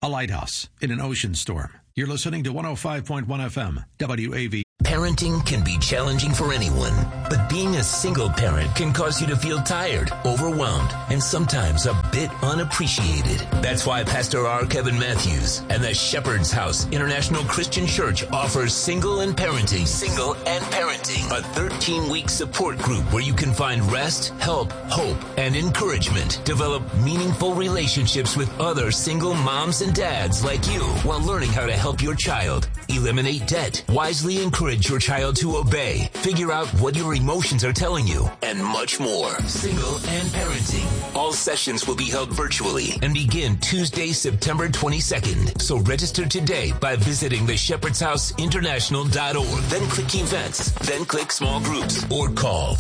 a lighthouse in an ocean storm. You're listening to 105.1 FM, WAV. Parenting can be challenging for anyone, but being a single parent can cause you to feel tired, overwhelmed, and sometimes a bit unappreciated. That's why Pastor R. Kevin Matthews and the Shepherd's House International Christian Church offers Single and Parenting, a 13-week support group where you can find rest, help, hope, and encouragement. Develop meaningful relationships with other single moms and dads like you while learning how to help your child. Eliminate debt, wisely encourage your child to obey, figure out what your emotions are telling you, and much more. Single and Parenting. All sessions will be held virtually and begin Tuesday, September 22nd. So register today by visiting theshepherdshouseinternational.org. Then click events, then click small groups, or call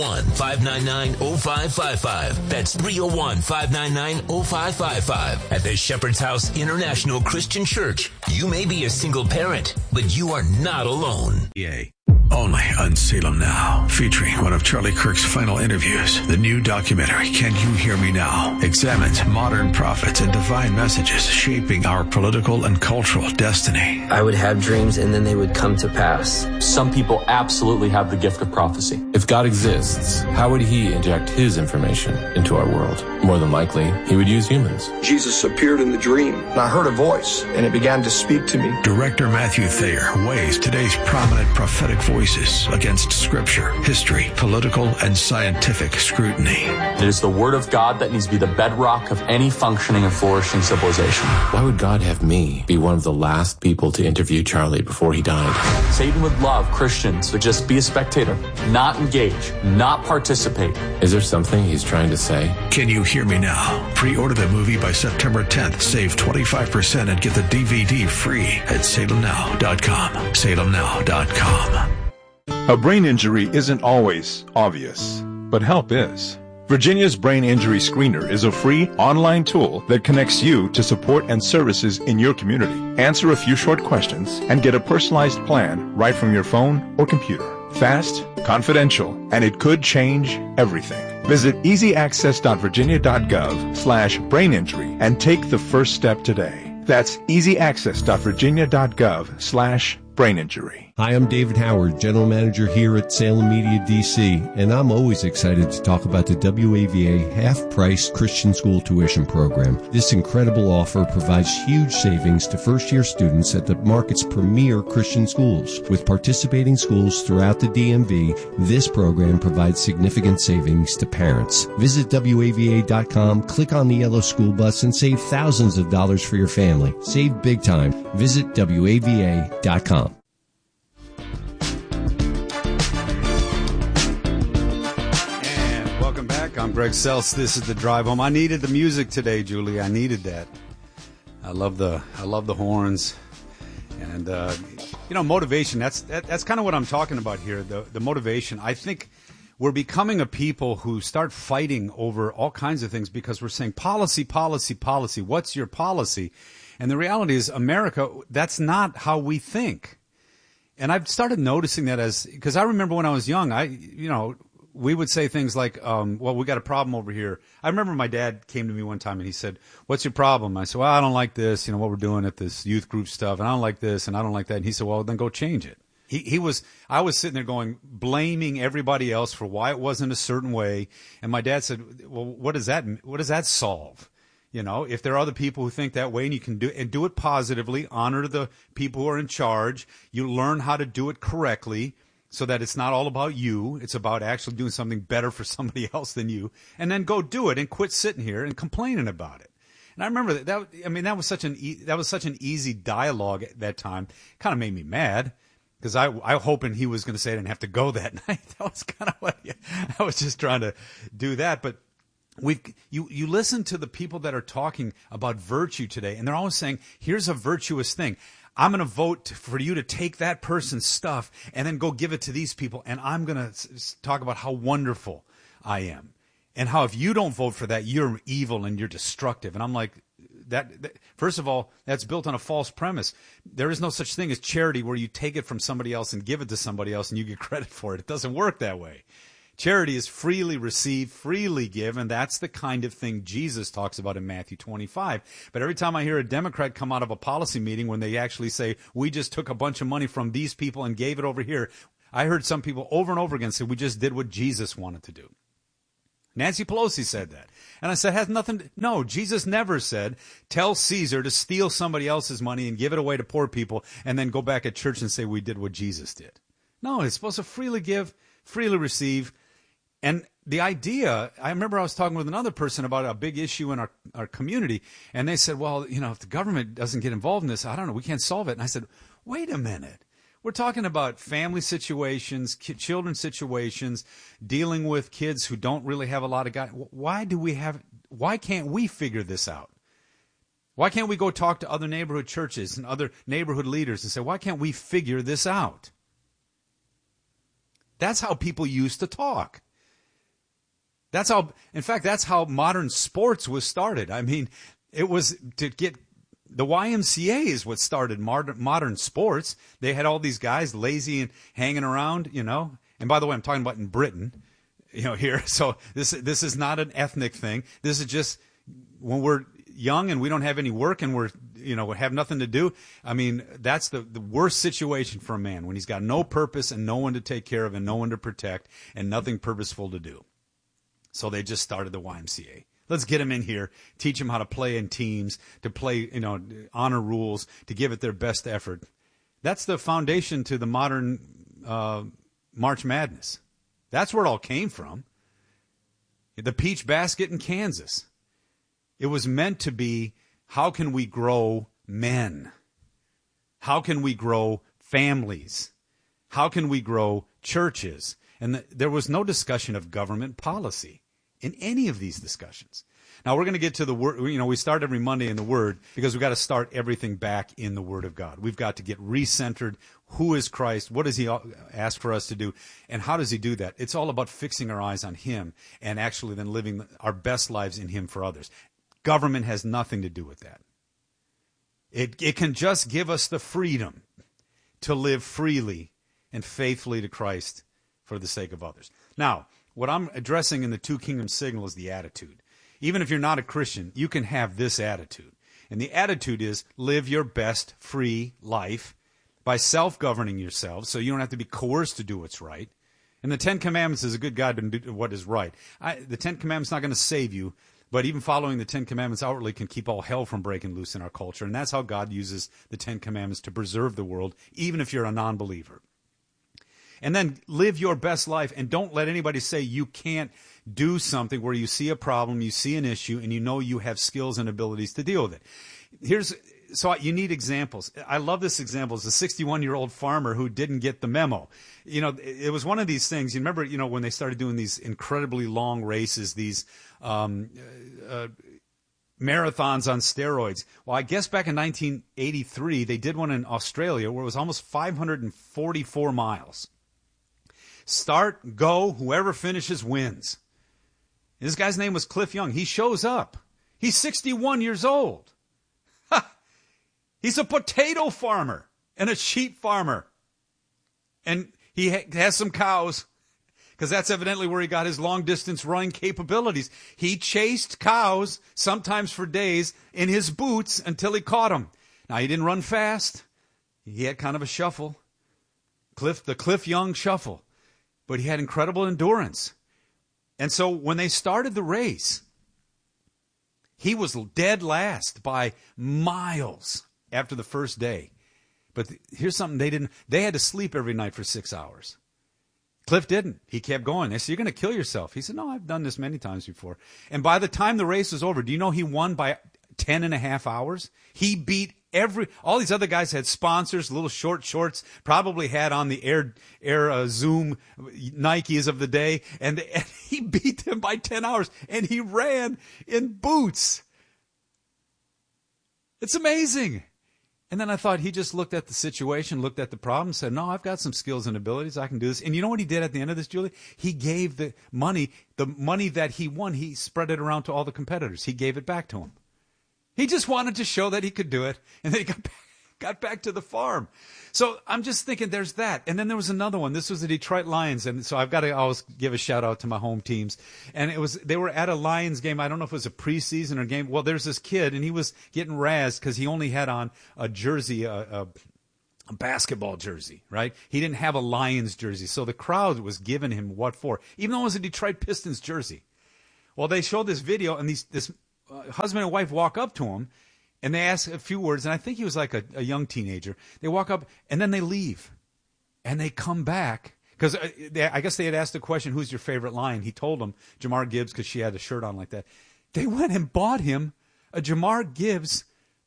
301-599-0555. That's 301-599-0555. At the Shepherd's House International Christian Church, you may be a single parent, but you are not alone. Yay. Only on Salem Now, featuring one of Charlie Kirk's final interviews. The new documentary, Can You Hear Me Now?, examines modern prophets and divine messages shaping our political and cultural destiny. I would have dreams and then they would come to pass. Some people absolutely have the gift of prophecy. If God exists, how would he inject his information into our world? More than likely, he would use humans. Jesus appeared in the dream, and I heard a voice, and it began to speak to me. Director Matthew Thayer weighs today's prominent prophetic voices against scripture, history, political, and scientific scrutiny. It is the word of God that needs to be the bedrock of any functioning and flourishing civilization. Why would God have me be one of the last people to interview Charlie before he died? Satan would love Christians to just be a spectator, not engage, not participate. Is there something he's trying to say? Can You Hear Me Now? Pre-order the movie by September 10th. Save 25% and get the DVD free at salemnow.com. salemnow.com. A brain injury isn't always obvious, but help is. Virginia's Brain Injury Screener is a free online tool that connects you to support and services in your community. Answer a few short questions and get a personalized plan right from your phone or computer. Fast, confidential, and it could change everything. Visit easyaccess.virginia.gov/braininjury and take the first step today. That's easyaccess.virginia.gov/braininjury. Hi, I'm David Howard, General Manager here at Salem Media DC, and I'm always excited to talk about the WAVA half-price Christian school tuition program. This incredible offer provides huge savings to first-year students at the market's premier Christian schools. With participating schools throughout the DMV, this program provides significant savings to parents. Visit WAVA.com, click on the yellow school bus, and save thousands of dollars for your family. Save big time. Visit WAVA.com. I'm Greg Seltz. This is The Drive Home. I needed the music today, Julie. I needed that. I love the horns. And, motivation, that's kind of what I'm talking about here, the motivation. I think we're becoming a people who start fighting over all kinds of things because we're saying policy, policy, policy. What's your policy? And the reality is, America, that's not how we think. And I've started noticing that because I remember when I was young, we would say things like, we got a problem over here. I remember my dad came to me one time and he said, what's your problem? I said, well, I don't like this, what we're doing at this youth group stuff, and I don't like this, and I don't like that. And he said, well, then go change it. I was sitting there blaming everybody else for why it wasn't a certain way. And my dad said, well, what does that solve? If there are other people who think that way and you can do it positively, honor the people who are in charge, you learn how to do it correctly, so that it's not all about you. It's about actually doing something better for somebody else than you. And then go do it and quit sitting here and complaining about it. And I remember that was such an easy dialogue at that time. Kind of made me mad because I hoping he was going to say I didn't have to go that night. That was kind of what I was just trying to do that. But you listen to the people that are talking about virtue today, and they're always saying, here's a virtuous thing. I'm going to vote for you to take that person's stuff and then go give it to these people, and I'm going to talk about how wonderful I am and how if you don't vote for that, you're evil and you're destructive. And I'm like, that first of all, that's built on a false premise. There is no such thing as charity where you take it from somebody else and give it to somebody else and you get credit for it. It doesn't work that way. Charity is freely receive, freely give, and that's the kind of thing Jesus talks about in Matthew 25. But every time I hear a Democrat come out of a policy meeting when they actually say, we just took a bunch of money from these people and gave it over here, I heard some people over and over again say, we just did what Jesus wanted to do. Nancy Pelosi said that. And I said, no, Jesus never said, tell Caesar to steal somebody else's money and give it away to poor people and then go back at church and say we did what Jesus did. No, it's supposed to freely give, freely receive. And the idea, I remember I was talking with another person about a big issue in our community, and they said, well, if the government doesn't get involved in this, I don't know, we can't solve it. And I said, wait a minute. We're talking about family situations, children situations, dealing with kids who don't really have a lot of guidance. Why can't we figure this out? Why can't we go talk to other neighborhood churches and other neighborhood leaders and say, why can't we figure this out? That's how people used to talk. That's how modern sports was started. I mean, it was to get... The YMCA is what started modern sports. They had all these guys lazy and hanging around, And by the way, I'm talking about in Britain, here. So this is not an ethnic thing. This is just when we're young and we don't have any work and we have nothing to do. I mean, that's the worst situation for a man, when he's got no purpose and no one to take care of and no one to protect and nothing purposeful to do. So they just started the YMCA. Let's get them in here, teach them how to play in teams, to play, honor rules, to give it their best effort. That's the foundation to the modern March Madness. That's where it all came from. The Peach Basket in Kansas. It was meant to be, how can we grow men? How can we grow families? How can we grow churches? And there was no discussion of government policy in any of these discussions. Now, we're going to get to the Word. We start every Monday in the Word because we've got to start everything back in the Word of God. We've got to get recentered. Who is Christ? What does He ask for us to do? And how does He do that? It's all about fixing our eyes on Him and actually then living our best lives in Him for others. Government has nothing to do with that. It can just give us the freedom to live freely and faithfully to Christ for the sake of others. Now, what I'm addressing in the Two Kingdoms signal is the attitude. Even if you're not a Christian, you can have this attitude. And the attitude is, live your best free life by self-governing yourselves, so you don't have to be coerced to do what's right. And the Ten Commandments is a good guide to do what is right. The Ten Commandments not going to save you, but even following the Ten Commandments outwardly can keep all hell from breaking loose in our culture. And that's how God uses the Ten Commandments to preserve the world, even if you're a non-believer. And then live your best life, and don't let anybody say you can't do something where you see a problem, you see an issue, and you know you have skills and abilities to deal with it. So you need examples. I love this example. It's a 61-year-old farmer who didn't get the memo. It was one of these things. You remember, when they started doing these incredibly long races, these marathons on steroids. Well, I guess back in 1983, they did one in Australia where it was almost 544 miles. Start, go, whoever finishes wins. And this guy's name was Cliff Young. He shows up. He's 61 years old. He's a potato farmer and a sheep farmer. And he has some cows, because that's evidently where he got his long-distance running capabilities. He chased cows, sometimes for days, in his boots until he caught them. Now, he didn't run fast. He had kind of a shuffle. The Cliff Young shuffle. But he had incredible endurance. And so when they started the race, he was dead last by miles after the first day. But here's something they had to sleep every night for 6 hours. Cliff didn't. He kept going. They said, you're going to kill yourself. He said, no, I've done this many times before. And by the time the race was over, do you know he won by 10 and a half hours? He beat all these other guys had sponsors, little short shorts, probably had on the Air Zoom Nikes of the day, and he beat them by 10 hours, and he ran in boots. It's amazing. And then I thought he just looked at the situation, looked at the problem, said, no, I've got some skills and abilities. I can do this. And you know what he did at the end of this, Julie? He gave the money that he won, he spread it around to all the competitors. He gave it back to them. He just wanted to show that he could do it. And then he got back to the farm. So I'm just thinking there's that. And then there was another one. This was the Detroit Lions. And so I've got to always give a shout out to my home teams. And they were at a Lions game. I don't know if it was a preseason or game. Well, there's this kid and he was getting razzed because he only had on a jersey, a basketball jersey, right? He didn't have a Lions jersey. So the crowd was giving him what for, even though it was a Detroit Pistons jersey. Well, they showed this video and this husband and wife walk up to him. And they ask a few words, and I think he was like a young teenager. They walk up, and then they leave. And they come back. Because I guess they had asked the question, who's your favorite Lion? He told them, Jamar Gibbs, because she had a shirt on like that. They went and bought him a Jamar Gibbs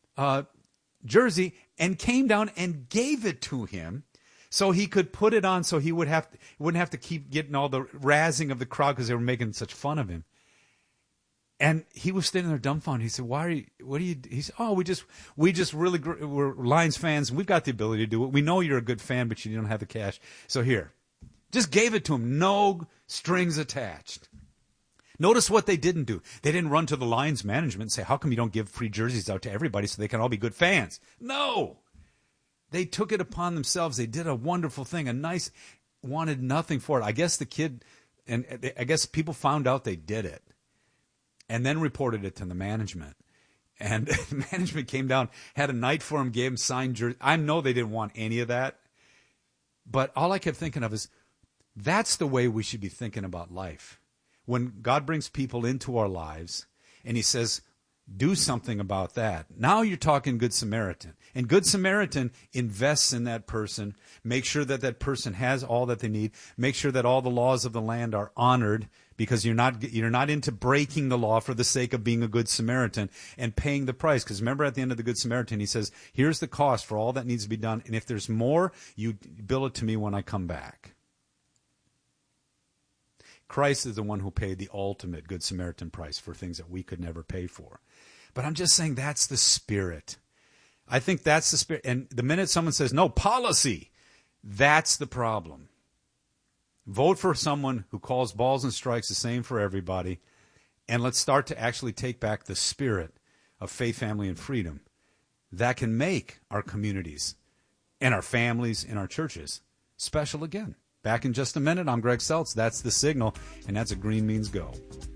jersey and came down and gave it to him so he could put it on so he wouldn't have to keep getting all the razzing of the crowd because they were making such fun of him. And he was standing there dumbfounded. He said, he said, oh, we just really, we're Lions fans. And we've got the ability to do it. We know you're a good fan, but you don't have the cash. So here, just gave it to him. No strings attached. Notice what they didn't do. They didn't run to the Lions management and say, how come you don't give free jerseys out to everybody so they can all be good fans? No. They took it upon themselves. They did a wonderful thing, wanted nothing for it. I guess the kid, and I guess people found out they did it. And then reported it to the management. And the management came down, had a night for him, gave him signed jersey. I know they didn't want any of that. But all I kept thinking of is, that's the way we should be thinking about life. When God brings people into our lives, and he says, do something about that. Now you're talking Good Samaritan. And Good Samaritan invests in that person, make sure that that person has all that they need, make sure that all the laws of the land are honored, because you're not into breaking the law for the sake of being a Good Samaritan and paying the price. Because remember at the end of the Good Samaritan, he says, here's the cost for all that needs to be done. And if there's more, you bill it to me when I come back. Christ is the one who paid the ultimate Good Samaritan price for things that we could never pay for. But I'm just saying that's the spirit. I think that's the spirit. And the minute someone says, no, policy, that's the problem. Vote for someone who calls balls and strikes the same for everybody, and let's start to actually take back the spirit of faith, family, and freedom that can make our communities and our families and our churches special again. Back in just a minute. I'm Greg Seltz. That's The Signal, and that's a green means go.